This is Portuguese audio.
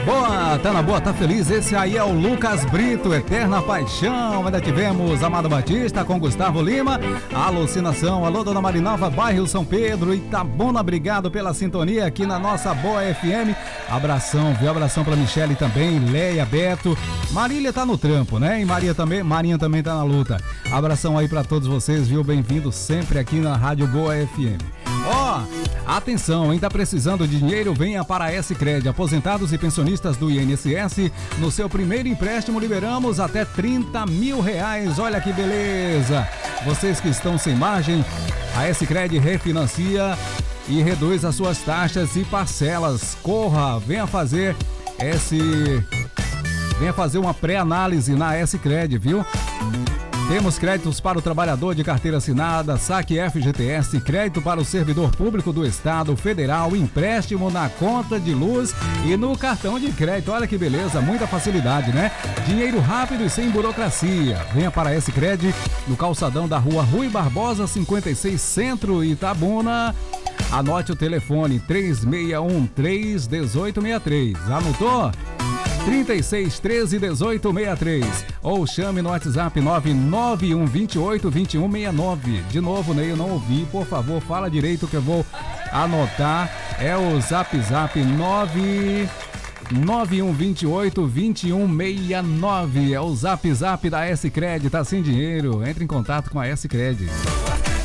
Boa, tá na boa, tá feliz? Esse aí é o Lucas Brito, Eterna Paixão. Ainda tivemos Amado Batista com Gustavo Lima, Alucinação. Alô, Dona Marinalva, bairro São Pedro, Itabuna, obrigado pela sintonia aqui na nossa Boa FM. Abração, viu? Abração pra Michele também, Leia, Beto. Marília tá no trampo, né? E Marinha também tá na luta. Abração aí pra todos vocês, viu? Bem-vindo sempre aqui na Rádio Boa FM. Ó, atenção, hein? Tá precisando de dinheiro? Venha para a S-Cred. Aposentados e pensionistas do INSS, no seu primeiro empréstimo liberamos até R$30 mil. Olha que beleza! Vocês que estão sem margem, a S-Cred refinancia e reduz as suas taxas e parcelas. Corra, venha fazer uma pré-análise na S-Cred, viu? Temos créditos para o trabalhador de carteira assinada, saque FGTS, crédito para o servidor público do Estado Federal, empréstimo na conta de luz e no cartão de crédito. Olha que beleza, muita facilidade, né? Dinheiro rápido e sem burocracia. Venha para a S-Cred no calçadão da Rua Rui Barbosa, 56, Centro, Itabuna. Anote o telefone 3613-1863. Anotou? 3613-1863 ou chame no WhatsApp 99128-2169. De novo, Ney, eu não ouvi, por favor, fala direito que eu vou anotar. É o Zap 99128-2169. É o Zap da S-Cred, tá sem dinheiro? Entre em contato com a S-Cred.